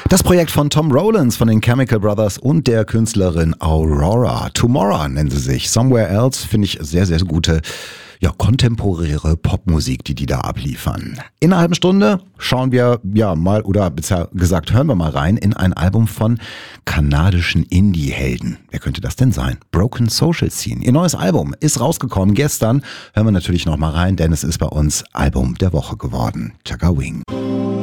Das Projekt von Tom Rowlands von den Chemical Brothers und der Künstlerin Aurora. Tomorrow nennen sie sich. Somewhere Else finde ich sehr, sehr gute, kontemporäre Popmusik, die da abliefern. In einer halben Stunde schauen wir mal, oder besser gesagt hören wir mal rein in ein Album von kanadischen Indie-Helden. Wer könnte das denn sein? Broken Social Scene. Ihr neues Album ist rausgekommen gestern. Hören wir natürlich noch mal rein, denn es ist bei uns Album der Woche geworden. Chaka Wing.